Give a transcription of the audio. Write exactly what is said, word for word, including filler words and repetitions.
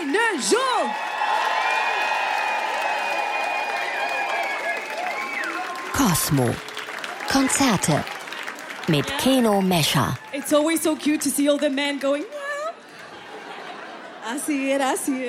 ne jour. Cosmo. Konzerte mit Keno Mescher. It's always so cute to see all the men going, yeah. I see it, I see it.